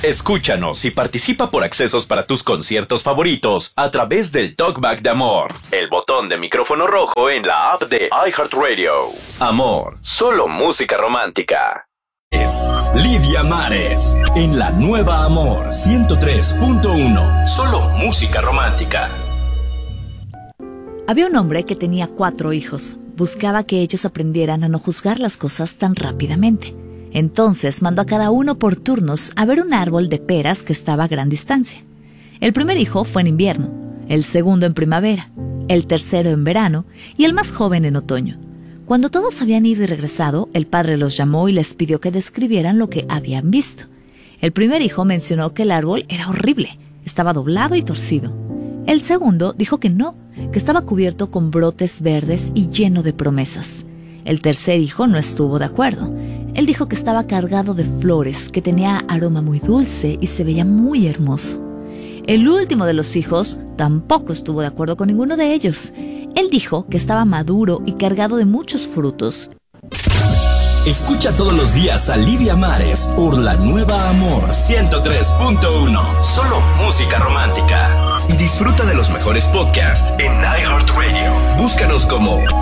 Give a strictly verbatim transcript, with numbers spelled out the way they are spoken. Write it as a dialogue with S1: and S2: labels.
S1: Escúchanos y participa por accesos para tus conciertos favoritos a través del Talkback de Amor, el botón de micrófono rojo en la app de iHeartRadio. Amor, solo música romántica. Es Lidia Mares en la nueva Amor ciento tres punto uno. Solo música romántica.
S2: Había un hombre que tenía cuatro hijos. Buscaba que ellos aprendieran a no juzgar las cosas tan rápidamente. Entonces mandó a cada uno por turnos a ver un árbol de peras que estaba a gran distancia. El primer hijo fue en invierno, el segundo en primavera, el tercero en verano y el más joven en otoño. Cuando todos habían ido y regresado, el padre los llamó y les pidió que describieran lo que habían visto. El primer hijo mencionó que el árbol era horrible, estaba doblado y torcido. El segundo dijo que no, que estaba cubierto con brotes verdes y lleno de promesas. El tercer hijo no estuvo de acuerdo. Él dijo que estaba cargado de flores, que tenía aroma muy dulce y se veía muy hermoso. El último de los hijos tampoco estuvo de acuerdo con ninguno de ellos. Él dijo que estaba maduro y cargado de muchos frutos.
S1: Escucha todos los días a Lidia Mares por la nueva Amor ciento tres punto uno. Solo música romántica. Y disfruta de los mejores podcasts en iHeartRadio. Búscanos como